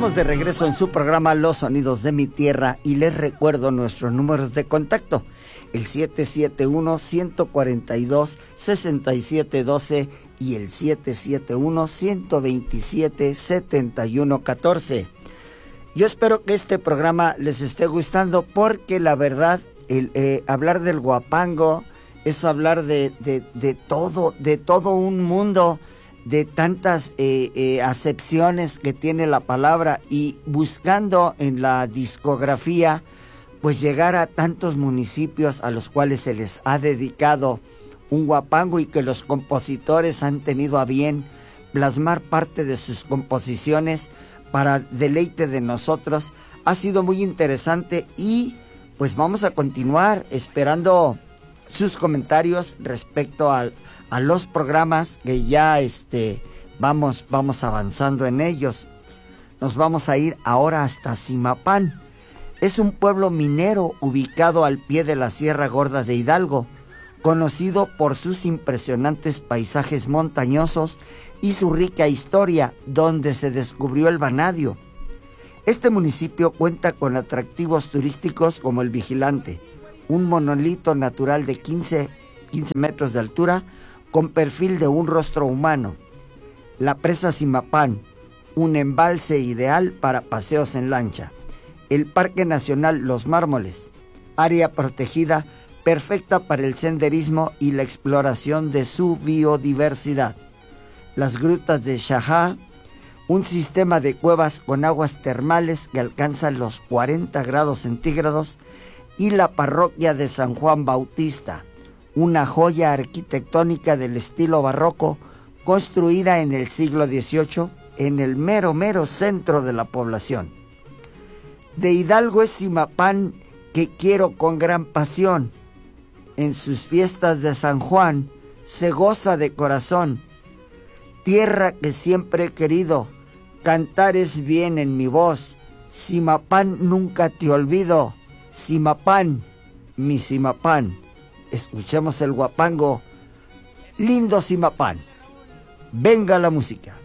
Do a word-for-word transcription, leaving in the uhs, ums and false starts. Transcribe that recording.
Estamos de regreso en su programa Los Sonidos de mi Tierra y les recuerdo nuestros números de contacto. El siete siete uno, uno cuatro dos, seis siete uno dos y el siete siete uno, uno dos siete, siete uno uno cuatro. Yo espero que este programa les esté gustando porque la verdad, el, eh, hablar del huapango es hablar de, de, de todo, de todo un mundo, de tantas eh, eh, acepciones que tiene la palabra y buscando en la discografía pues llegar a tantos municipios a los cuales se les ha dedicado un huapango y que los compositores han tenido a bien plasmar parte de sus composiciones para deleite de nosotros. Ha sido muy interesante y pues vamos a continuar esperando sus comentarios respecto a, a los programas que ya este, vamos, vamos avanzando en ellos. Nos vamos a ir ahora hasta Zimapán. Es un pueblo minero ubicado al pie de la Sierra Gorda de Hidalgo, conocido por sus impresionantes paisajes montañosos y su rica historia, donde se descubrió el vanadio. Este municipio cuenta con atractivos turísticos como el Vigilante, un monolito natural de quince metros de altura con perfil de un rostro humano, la presa Zimapán, un embalse ideal para paseos en lancha, el Parque Nacional Los Mármoles, área protegida perfecta para el senderismo y la exploración de su biodiversidad, las grutas de Xajá, un sistema de cuevas con aguas termales que alcanzan los cuarenta grados centígrados, y la parroquia de San Juan Bautista, una joya arquitectónica del estilo barroco construida en el siglo dieciocho en el mero mero centro de la población. De Hidalgo es Zimapán que quiero con gran pasión. En sus fiestas de San Juan se goza de corazón. Tierra que siempre he querido, cantares bien en mi voz. Zimapán nunca te olvido. Zimapán, mi Zimapán. Escuchemos el huapango. Lindo Zimapán. Venga la música.